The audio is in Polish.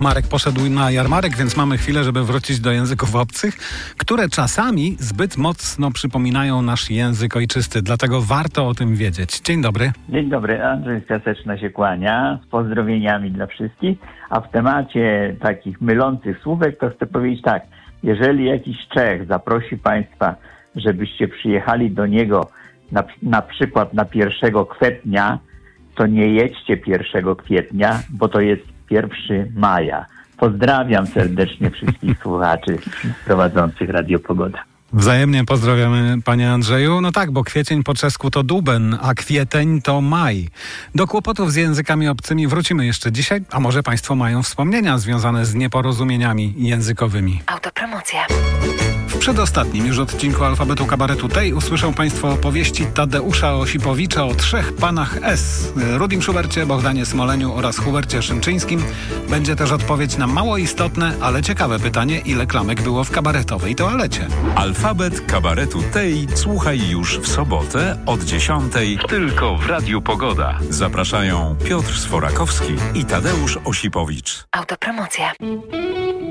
Marek poszedł na jarmarek, więc mamy chwilę, żeby wrócić do języków obcych, które czasami zbyt mocno przypominają nasz język ojczysty. Dlatego warto o tym wiedzieć. Dzień dobry. Dzień dobry, Andrzej Piaseczna się kłania, z pozdrowieniami dla wszystkich. A w temacie takich mylących słówek to chcę powiedzieć tak. Jeżeli jakiś Czech zaprosi Państwa, żebyście przyjechali do niego na przykład na 1 kwietnia, to nie jedźcie 1 kwietnia, bo to jest 1 maja. Pozdrawiam serdecznie wszystkich słuchaczy prowadzących Radio Pogoda. Wzajemnie pozdrawiamy, panie Andrzeju. No tak, bo kwiecień po czesku to duben, a kwieteń to maj. Do kłopotów z językami obcymi wrócimy jeszcze dzisiaj, a może państwo mają wspomnienia związane z nieporozumieniami językowymi. Autopromocja. W przedostatnim już odcinku Alfabetu Kabaretu tej usłyszą państwo opowieści Tadeusza Osipowicza o 3 panach S. Rudim Schubercie, Bohdanie Smoleniu oraz Hubercie Szymczyńskim. Będzie też odpowiedź na mało istotne, ale ciekawe pytanie, ile klamek było w kabaretowej toalecie. Alfabet Kabaretu tej słuchaj już w sobotę od 10:00 tylko w Radiu Pogoda. Zapraszają Piotr Sforakowski i Tadeusz Osipowicz. Autopromocja.